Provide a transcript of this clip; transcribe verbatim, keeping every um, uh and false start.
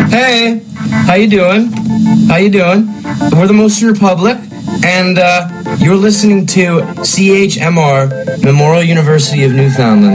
Hey, how you doing? How you doing? We're the Motion Republic, and uh, you're listening to C H M R, Memorial University of Newfoundland.